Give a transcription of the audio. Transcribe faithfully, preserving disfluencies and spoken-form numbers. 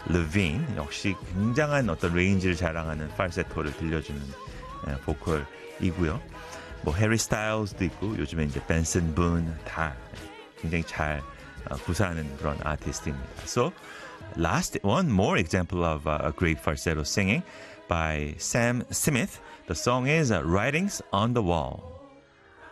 레빈 역시 굉장한 어떤 레인지를 자랑하는 팔세토를 들려주는 에, 보컬이고요. 뭐 해리 스타일즈도 있고 요즘에 이제 벤슨 분 다 굉장히 잘 어, 구사하는 그런 아티스트입니다. So last one more example of uh, a great falsetto singing by Sam Smith. The song is uh, Writings on the Wall.